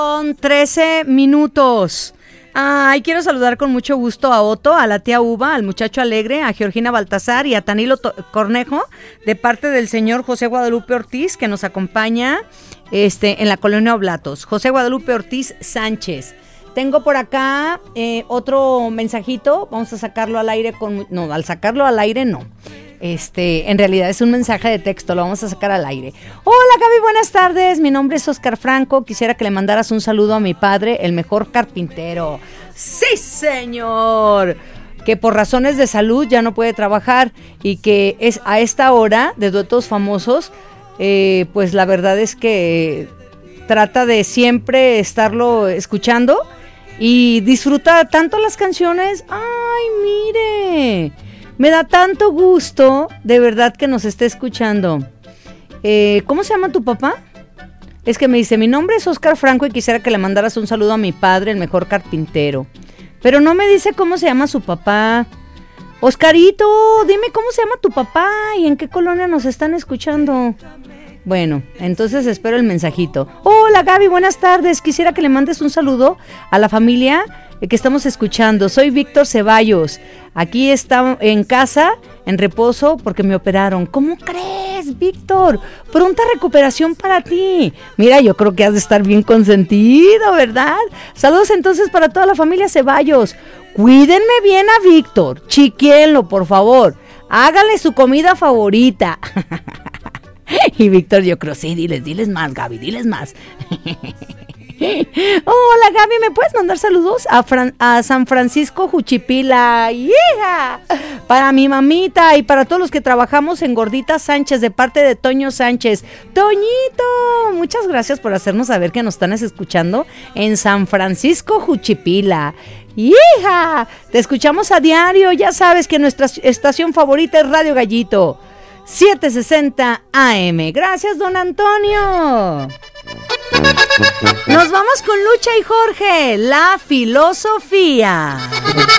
Son 13 minutos. Quiero saludar con mucho gusto a Otto, a la tía Uva, al muchacho alegre, a Georgina Baltasar y a Tanilo Cornejo, de parte del señor José Guadalupe Ortiz, que nos acompaña en la colonia Oblatos. José Guadalupe Ortiz Sánchez. Tengo por acá otro mensajito, vamos a sacarlo al aire al sacarlo al aire no. En realidad es un mensaje de texto, lo vamos a sacar al aire. Hola Gaby, buenas tardes, mi nombre es Oscar Franco, quisiera que le mandaras un saludo a mi padre, el mejor carpintero. ¡Sí, señor! Que por razones de salud ya no puede trabajar y que es a esta hora de Duetos Famosos, pues la verdad es que trata de siempre estarlo escuchando y disfruta tanto las canciones. ¡Ay, mire! Me da tanto gusto, de verdad, que nos esté escuchando. ¿Cómo se llama tu papá? Es que me dice, mi nombre es Oscar Franco y quisiera que le mandaras un saludo a mi padre, el mejor carpintero. Pero no me dice cómo se llama su papá. Oscarito, dime cómo se llama tu papá y en qué colonia nos están escuchando. Bueno, entonces espero el mensajito. Hola Gaby, buenas tardes. Quisiera que le mandes un saludo a la familia que estamos escuchando. Soy Víctor Ceballos. Aquí está en casa, en reposo, porque me operaron. ¿Cómo crees, Víctor? Pronta recuperación para ti. Mira, yo creo que has de estar bien consentido, ¿verdad? Saludos entonces para toda la familia Ceballos. Cuídenme bien a Víctor. Chiquienlo, por favor. Háganle su comida favorita. Y Víctor, yo creo, sí, diles más, Gaby, diles más. Hola Gaby, ¿me puedes mandar saludos a San Francisco Juchipila? ¡Yeah! Para mi mamita y para todos los que trabajamos en Gordita Sánchez, de parte de Toño Sánchez. Toñito, muchas gracias por hacernos saber que nos están escuchando en San Francisco Juchipila. ¡Hija! Te escuchamos a diario, ya sabes que nuestra estación favorita es Radio Gallito 760 AM. Gracias, don Antonio. Nos vamos con Lucha y Jorge, la filosofía.